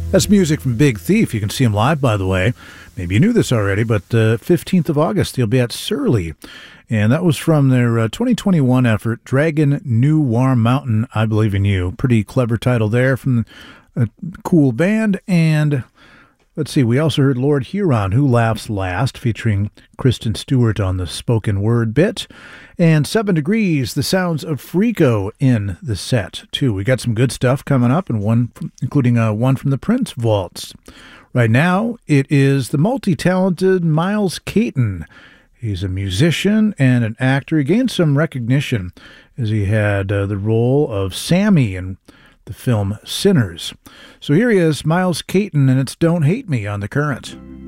That's music from Big Thief. You can see him live, by the way. Maybe you knew this already, but 15th of August, he'll be at Surly. And that was from their 2021 effort, Dragon New Warm Mountain, I Believe in You. Pretty clever title there from a cool band. And let's see, we also heard Lord Huron, Who Laughs Last, featuring Kristen Stewart on the spoken word bit. And 7 Degrees, the sounds of Freako in the set, too. We got some good stuff coming up, and including one from the Prince Vaults. Right now, it is the multi-talented Miles Caton. He's a musician and an actor. He gained some recognition as he had the role of Sammy in the film Sinners. So here he is, Miles Caton, and it's Don't Hate Me on The Current.